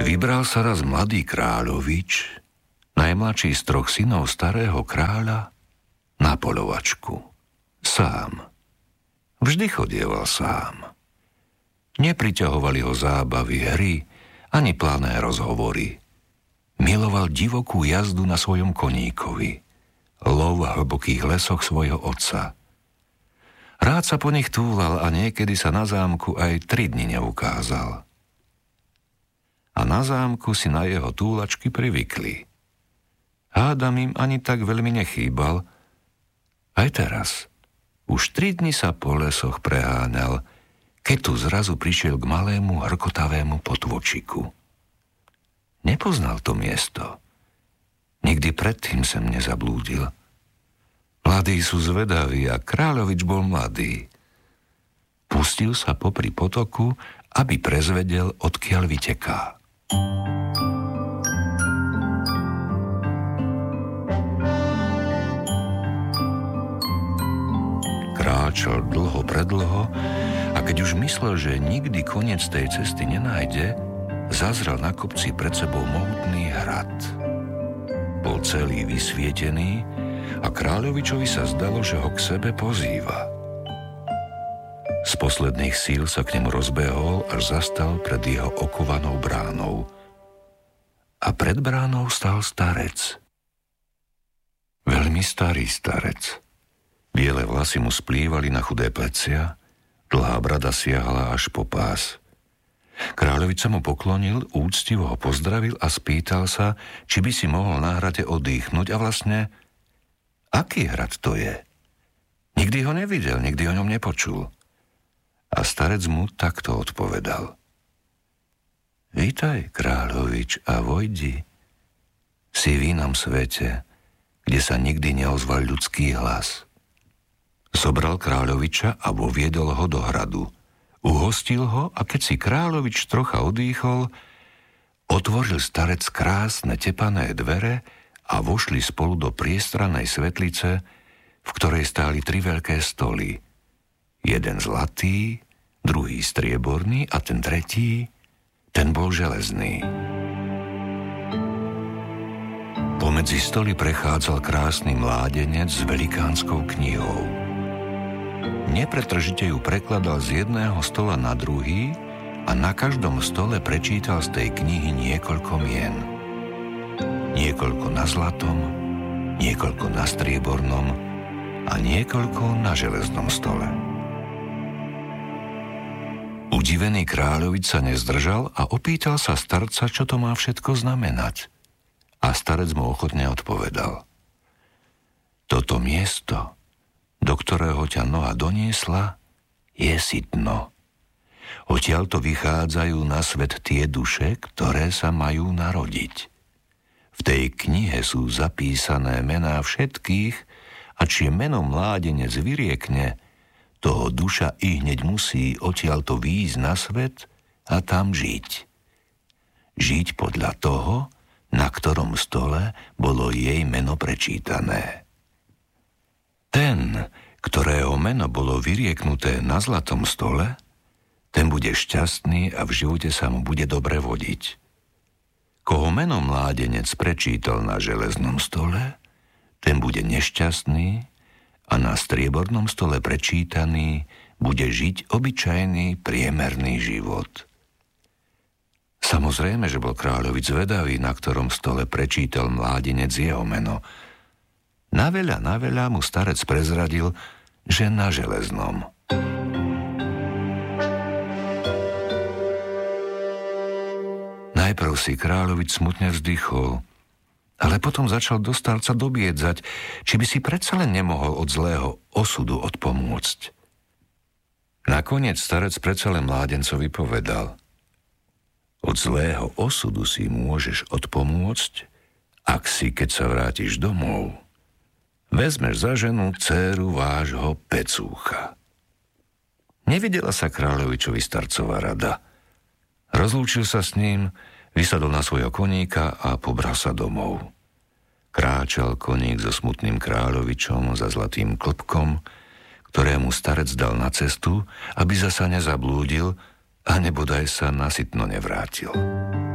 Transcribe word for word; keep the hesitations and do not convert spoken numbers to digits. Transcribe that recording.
Vybral sa raz mladý kráľovič, najmladší z troch synov starého kráľa, na poľovačku. Sám. Vždy chodieval sám. Nepriťahovali ho zábavy, hry, ani plané rozhovory. Miloval divokú jazdu na svojom koníkovi, lov v hlbokých lesoch svojho otca. Rád sa po nich túlal a niekedy sa na zámku aj tri dni neukázal. A na zámku si na jeho túlačky privykli. Hádam im ani tak veľmi nechýbal. Aj teraz. Už tri dni sa po lesoch preháňal, keď tu zrazu prišiel k malému hrkotavému potvočiku. Nepoznal to miesto. Nikdy predtým sem nezablúdil. Mladí sú zvedaví a kráľovič bol mladý. Pustil sa popri potoku, aby prezvedel, odkiaľ vyteká. Kráčal dlho predlho a keď už myslel, že nikdy koniec tej cesty nenájde, zazrel na kopci pred sebou mohutný hrad. Bol celý vysvietený a kráľovičovi sa zdalo, že ho k sebe pozýva. Z posledných síl sa k nemu rozbehol, až zastal pred jeho okovanou bránou. A pred bránou stal starec. Veľmi starý starec. Biele vlasy mu splývali na chudé plecia, dlhá brada siahala až po pás. Kráľovič sa mu poklonil, úctivo ho pozdravil a spýtal sa, či by si mohol na hrade oddychnúť a vlastne, aký hrad to je? Nikdy ho nevidel, nikdy o ňom nepočul. A starec mu takto odpovedal. Vítaj, kráľovič, a vojdi. Si v inom svete, kde sa nikdy neozval ľudský hlas. Zobral kráľoviča a voviedol ho do hradu. Uhostil ho a keď si kráľovič trocha odýchol, otvoril starec krásne tepané dvere a vošli spolu do priestrannej svetlice, v ktorej stáli tri veľké stoly. Jeden zlatý, druhý strieborný a ten tretí, ten bol železný. Pomedzi stoly prechádzal krásny mládenec s velikánskou knihou. Nepretržite ju prekladal z jedného stola na druhý a na každom stole prečítal z tej knihy niekoľko mien. Niekoľko na zlatom, niekoľko na striebornom a niekoľko na železnom stole. Udivený kráľovič sa nezdržal a opýtal sa starca, čo to má všetko znamenať. A starec mu ochotne odpovedal. Toto miesto, do ktorého ťa noha doniesla, je Sitno. Odtiaľto vychádzajú na svet tie duše, ktoré sa majú narodiť. V tej knihe sú zapísané mená všetkých a či meno mládenec vyriekne, toho duša i hneď musí odtiaľto výjsť na svet a tam žiť. Žiť podľa toho, na ktorom stole bolo jej meno prečítané. Ten, ktorého meno bolo vyrieknuté na zlatom stole, ten bude šťastný a v živote sa mu bude dobre vodiť. Koho meno mládenec prečítal na železnom stole, ten bude nešťastný a na striebornom stole prečítaný bude žiť obyčajný priemerný život. Samozrejme, že bol kráľovič zvedavý, na ktorom stole prečítal mládenec jeho meno. Naveľa, naveľa mu starec prezradil, že na železnom. Najprv si kráľovič smutne vzdychol, ale potom začal do starca dobiedzať, či by si predsa len nemohol od zlého osudu odpomôcť. Nakoniec starec predsa len mládencovi povedal: od zlého osudu si môžeš odpomôcť, ak si, keď sa vrátiš domov, vezmeš za ženu dcéru vášho pecúcha. Nevidela sa kráľovičovi starcová rada. Rozlúčil sa s ním, vysadol na svojho koníka a pobral sa domov. Kráčal koník so smutným kráľovičom za zlatým klbkom, ktorému starec dal na cestu, aby zasa nezablúdil a nebodaj sa na Sitno nevrátil.